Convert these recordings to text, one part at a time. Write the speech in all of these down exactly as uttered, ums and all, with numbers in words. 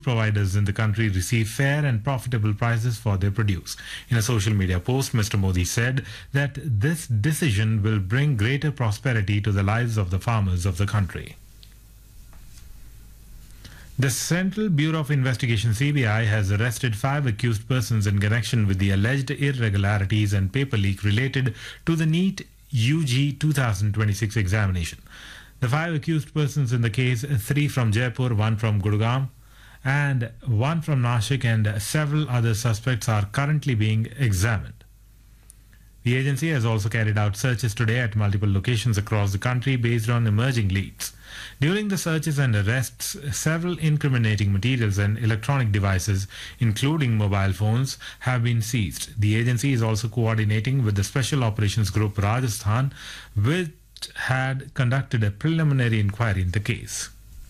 providers in the country receive fair and profitable prices for their produce. In a social media post, Mister Modi said that this decision will bring greater prosperity to the lives of the farmers of the country. The Central Bureau of Investigation C B I has arrested five accused persons in connection with the alleged irregularities and paper leak related to the NEET U G twenty twenty-six examination. The five accused persons in the case, three from Jaipur, one from Gurgaon, and one from Nashik, and several other suspects are currently being examined. The agency has also carried out searches today at multiple locations across the country based on emerging leads. During the searches and arrests, several incriminating materials and electronic devices, including mobile phones, have been seized. The agency is also coordinating with the Special Operations Group Rajasthan, which had conducted a preliminary inquiry in the case.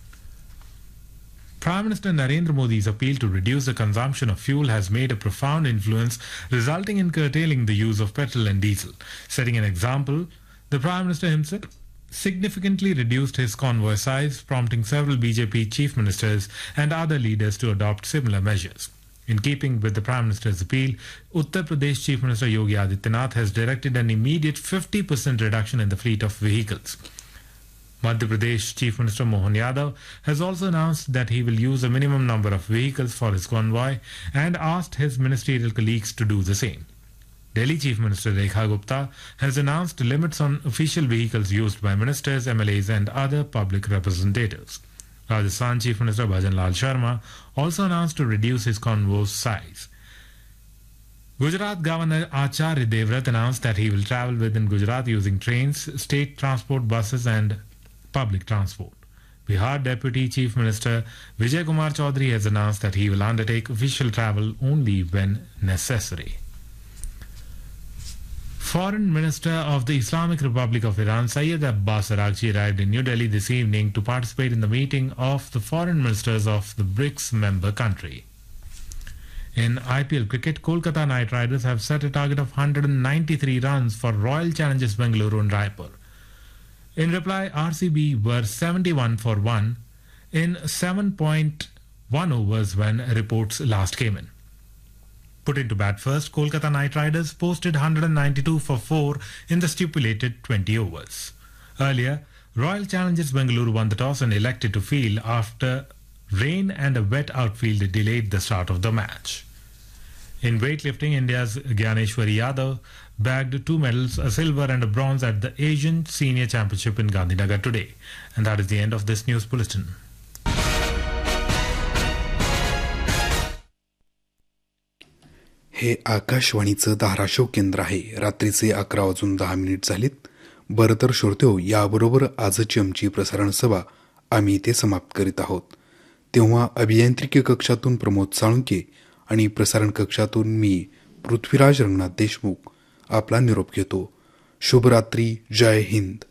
Prime Minister Narendra Modi's appeal to reduce the consumption of fuel has made a profound influence, resulting in curtailing the use of petrol and diesel. Setting an example, the Prime Minister himself significantly reduced his convoy size, prompting several B J P chief ministers and other leaders to adopt similar measures. In keeping with the Prime Minister's appeal, Uttar Pradesh Chief Minister Yogi Adityanath has directed an immediate fifty percent reduction in the fleet of vehicles. Madhya Pradesh Chief Minister Mohan Yadav has also announced that he will use a minimum number of vehicles for his convoy and asked his ministerial colleagues to do the same. Delhi Chief Minister Rekha Gupta has announced limits on official vehicles used by ministers, M L As and other public representatives. Rajasthan Chief Minister Bhajan Lal Sharma also announced to reduce his convoy's size. Gujarat Governor Acharya Devvrat announced that he will travel within Gujarat using trains, state transport buses and public transport. Bihar Deputy Chief Minister Vijay Kumar Chaudhary has announced that he will undertake official travel only when necessary. Foreign Minister of the Islamic Republic of Iran Syed Abbas Araghchi arrived in New Delhi this evening to participate in the meeting of the foreign ministers of the BRICS member country. In I P L cricket, Kolkata Knight Riders have set a target of one hundred ninety-three runs for Royal Challengers Bengaluru and Raipur. In reply, R C B were seventy-one for one in seven point one overs when reports last came in. Put into bat first, Kolkata Knight Riders posted one hundred ninety-two for four in the stipulated twenty overs. Earlier, Royal Challengers Bengaluru won the toss and elected to field after rain and a wet outfield delayed the start of the match. In weightlifting, India's Gyaneshwari Yadav bagged two medals, a silver and a bronze at the Asian Senior Championship in Gandhinagar today. And that is the end of this news bulletin. हे आकाशवाणीचं धाराशिव केंद्र आहे. रात्रीचे अकरा वाजून दहा minute झालीत. बरं तर श्रोतेहो, याबरोबर आजची आमची प्रसारण सभा आम्ही इथे समाप्त करीत आहोत. तेव्हा अभियांत्रिकी कक्षातून प्रमोद साळुंके आणि प्रसारण कक्षातून मी पृथ्वीराज रंगनाथ देशमुख आपला निरोप घेतो. शुभरात्री. जय हिंद.